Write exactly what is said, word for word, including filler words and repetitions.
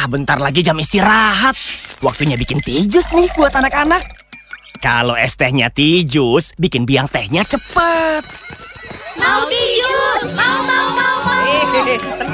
bentar lagi jam istirahat. Waktunya bikin tea jus nih buat anak-anak. Kalau es tehnya tea jus, bikin biang tehnya cepet. Mau tea jus! Mau, mau, mau, mau! Hehehe,